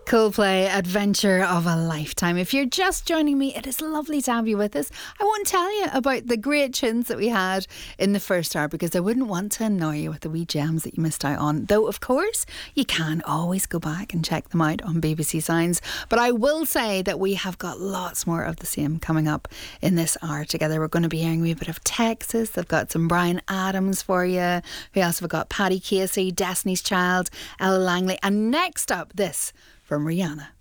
Coldplay, Adventure of a Lifetime. If you're just joining me, it is lovely to have you with us. I won't tell you about the great tunes that we had in the first hour because I wouldn't want to annoy you with the wee gems that you missed out on. Though, of course, you can always go back and check them out on BBC Sounds. But I will say that we have got lots more of the same coming up in this hour together. We're going to be hearing a wee bit of Texas. I've got some Bryan Adams for you. Who else have I got? Paddy Casey, Destiny's Child, Ella Langley. And next up, this from Rihanna.